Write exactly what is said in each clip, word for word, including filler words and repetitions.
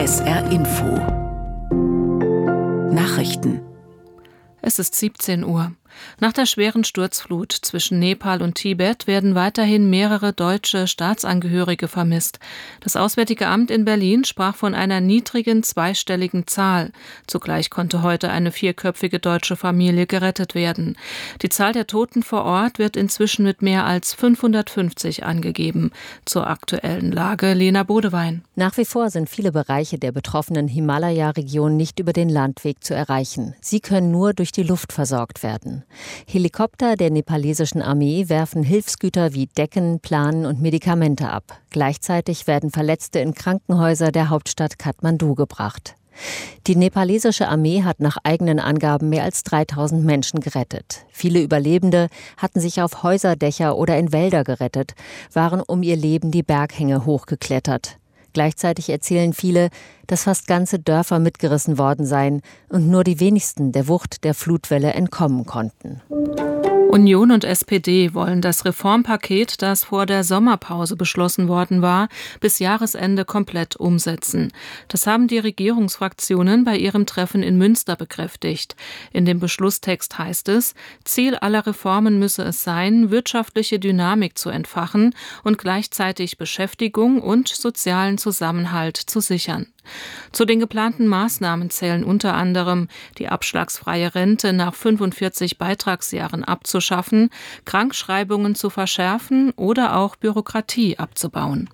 S R Info Nachrichten. Es ist siebzehn Uhr. Nach der schweren Sturzflut zwischen Nepal und Tibet werden weiterhin mehrere deutsche Staatsangehörige vermisst. Das Auswärtige Amt in Berlin sprach von einer niedrigen zweistelligen Zahl. Zugleich konnte heute eine vierköpfige deutsche Familie gerettet werden. Die Zahl der Toten vor Ort wird inzwischen mit mehr als fünfhundertfünfzig angegeben. Zur aktuellen Lage Lena Bodewein. Nach wie vor sind viele Bereiche der betroffenen Himalaya-Region nicht über den Landweg zu erreichen. Sie können nur durch die Luft versorgt werden. Helikopter der nepalesischen Armee werfen Hilfsgüter wie Decken, Planen und Medikamente ab. Gleichzeitig werden Verletzte in Krankenhäuser der Hauptstadt Kathmandu gebracht. Die nepalesische Armee hat nach eigenen Angaben mehr als dreitausend Menschen gerettet. Viele Überlebende hatten sich auf Häuserdächer oder in Wälder gerettet, waren um ihr Leben die Berghänge hochgeklettert. Gleichzeitig erzählen viele, dass fast ganze Dörfer mitgerissen worden seien und nur die wenigsten der Wucht der Flutwelle entkommen konnten. Union und S P D wollen das Reformpaket, das vor der Sommerpause beschlossen worden war, bis Jahresende komplett umsetzen. Das haben die Regierungsfraktionen bei ihrem Treffen in Münster bekräftigt. In dem Beschlusstext heißt es, Ziel aller Reformen müsse es sein, wirtschaftliche Dynamik zu entfachen und gleichzeitig Beschäftigung und sozialen Zusammenhalt zu sichern. Zu den geplanten Maßnahmen zählen unter anderem die abschlagsfreie Rente nach fünfundvierzig Beitragsjahren abzuschaffen, Krankschreibungen zu verschärfen oder auch Bürokratie abzubauen.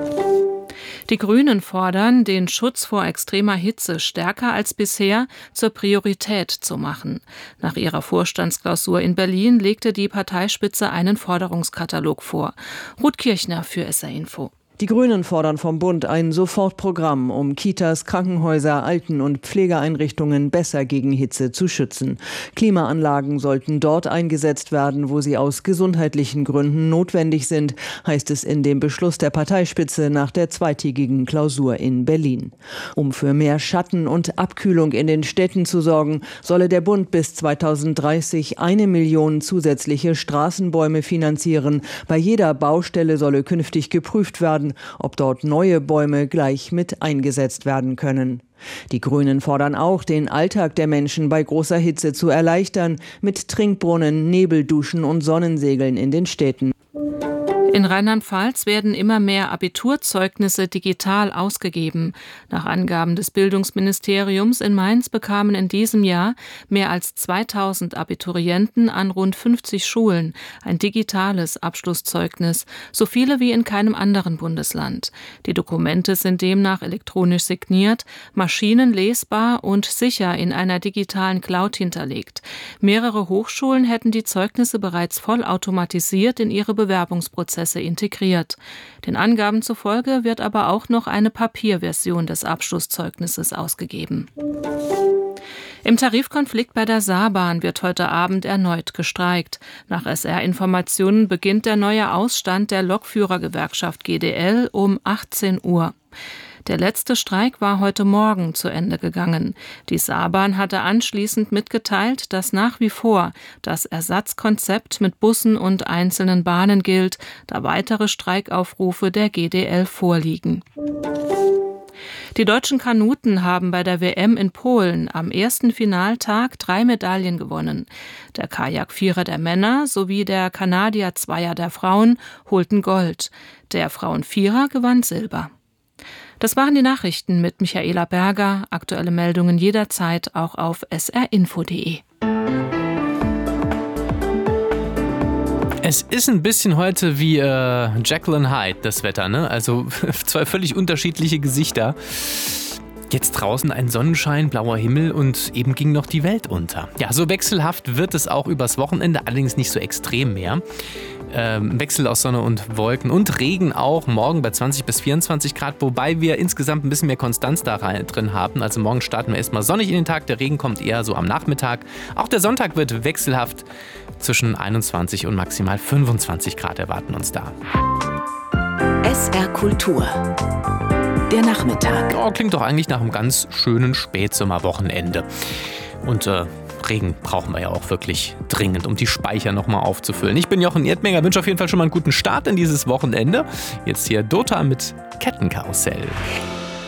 Die Grünen fordern, den Schutz vor extremer Hitze stärker als bisher zur Priorität zu machen. Nach ihrer Vorstandsklausur in Berlin legte die Parteispitze einen Forderungskatalog vor. Ruth Kirchner für S R Info. Die Grünen fordern vom Bund ein Sofortprogramm, um Kitas, Krankenhäuser, Alten- und Pflegeeinrichtungen besser gegen Hitze zu schützen. Klimaanlagen sollten dort eingesetzt werden, wo sie aus gesundheitlichen Gründen notwendig sind, heißt es in dem Beschluss der Parteispitze nach der zweitägigen Klausur in Berlin. Um für mehr Schatten und Abkühlung in den Städten zu sorgen, solle der Bund bis zweitausenddreißig eine Million zusätzliche Straßenbäume finanzieren. Bei jeder Baustelle solle künftig geprüft werden, ob dort neue Bäume gleich mit eingesetzt werden können. Die Grünen fordern auch, den Alltag der Menschen bei großer Hitze zu erleichtern, mit Trinkbrunnen, Nebelduschen und Sonnensegeln in den Städten. In Rheinland-Pfalz werden immer mehr Abiturzeugnisse digital ausgegeben. Nach Angaben des Bildungsministeriums in Mainz bekamen in diesem Jahr mehr als zweitausend Abiturienten an rund fünfzig Schulen ein digitales Abschlusszeugnis, so viele wie in keinem anderen Bundesland. Die Dokumente sind demnach elektronisch signiert, maschinenlesbar und sicher in einer digitalen Cloud hinterlegt. Mehrere Hochschulen hätten die Zeugnisse bereits vollautomatisiert in ihre Bewerbungsprozesse integriert. Den Angaben zufolge wird aber auch noch eine Papierversion des Abschlusszeugnisses ausgegeben. Im Tarifkonflikt bei der Saarbahn wird heute Abend erneut gestreikt. Nach S R-Informationen beginnt der neue Ausstand der Lokführergewerkschaft G D L um achtzehn Uhr. Der letzte Streik war heute Morgen zu Ende gegangen. Die Saarbahn hatte anschließend mitgeteilt, dass nach wie vor das Ersatzkonzept mit Bussen und einzelnen Bahnen gilt, da weitere Streikaufrufe der G D L vorliegen. Die deutschen Kanuten haben bei der W M in Polen am ersten Finaltag drei Medaillen gewonnen. Der Kajak-Vierer der Männer sowie der Kanadier-Zweier der Frauen holten Gold. Der Frauen-Vierer gewann Silber. Das waren die Nachrichten mit Michaela Berger. Aktuelle Meldungen jederzeit auch auf s r info punkt d e. Es ist ein bisschen heute wie äh, Jekyll and Hyde, das Wetter, ne? Also zwei völlig unterschiedliche Gesichter. Jetzt draußen ein Sonnenschein, blauer Himmel und eben ging noch die Welt unter. Ja, so wechselhaft wird es auch übers Wochenende, allerdings nicht so extrem mehr. Ähm, Wechsel aus Sonne und Wolken und Regen auch, morgen bei zwanzig bis vierundzwanzig Grad, wobei wir insgesamt ein bisschen mehr Konstanz da rein, drin haben. Also morgen starten wir erstmal sonnig in den Tag, der Regen kommt eher so am Nachmittag. Auch der Sonntag wird wechselhaft, zwischen einundzwanzig und maximal fünfundzwanzig Grad erwarten uns da. S R Kultur. Der Nachmittag. Oh, klingt doch eigentlich nach einem ganz schönen Spätsommerwochenende. Und äh, Regen brauchen wir ja auch wirklich dringend, um die Speicher nochmal aufzufüllen. Ich bin Jochen Erdmenger, wünsche auf jeden Fall schon mal einen guten Start in dieses Wochenende. Jetzt hier Dota mit Kettenkarussell.